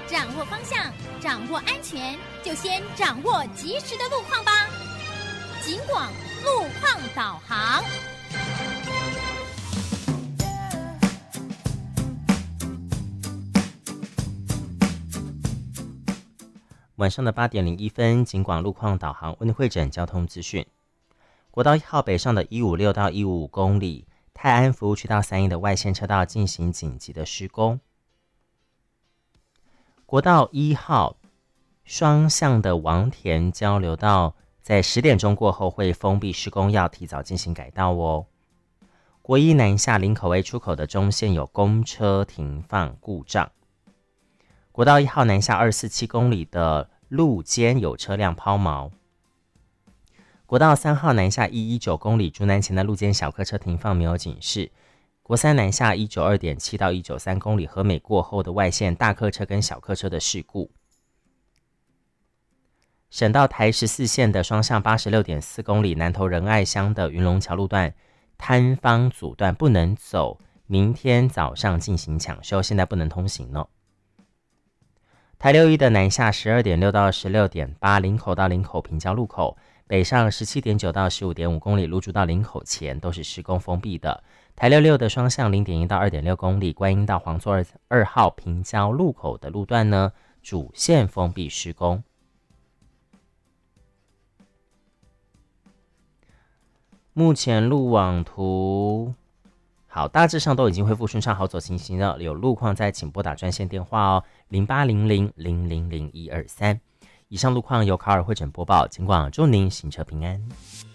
掌握方向，掌握安全，就先掌握及时的路况吧。警广路况导航。 晚上的8:01，警广路况导航为您汇整交通资讯。国道1号北上的156到155公里，泰安服务区到3义的外线车道进行紧急的施工。国道1号双向的王田交流道在10点钟过后会封闭施工，要提早进行改道哦。国一南下林口 A 出口的中线有公车停放故障。国道1号南下247公里的路肩有车辆抛锚。国道3号南下119公里竹南前的路肩小客车停放没有警示。国3南下192.7到193公里和美过后的外线大客车跟小客车的事故。省道台14线的双向86.4公里南投仁爱乡的云龙桥路段摊方阻断不能走，明天早上进行抢修，现在不能通行了。台61的南下12.6到16.8林口到林口平交路口，北上17.9到15.5公里芦竹到林口前都是施工封闭的。台66的双向0.1到2.6公里观音到黄作2号平交路口的路段呢，主线封闭施工。目前路网图好，大致上都已经恢复顺畅好走情形了。有路况再请拨打专线电话哦，0800000123。以上路况由卡尔汇诊播报，尽管祝您行车平安。